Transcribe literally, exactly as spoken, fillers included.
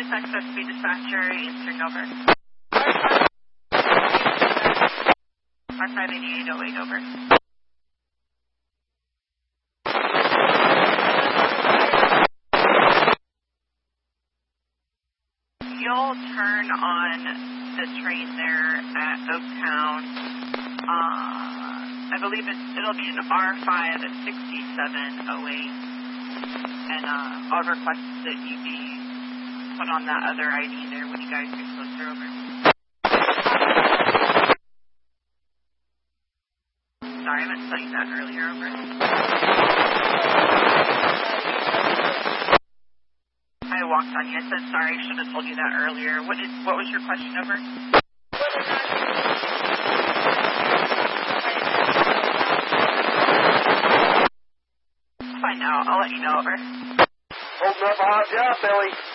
Police Access to Dispatcher, answering over. R five eighty-eight oh eight, over. You'll turn on the train there at Oaktown. Uh, I believe it's, it'll be an R five at sixty-seven oh eight. And uh, I'll request that you be put on that other I D there when you guys get closer, over. Sorry, I meant to tell you that earlier, over. I walked on you. I said sorry. I should have told you that earlier. What is? What was your question, over? Find out. I'll let you know, over. Holding up a hot job, Billy.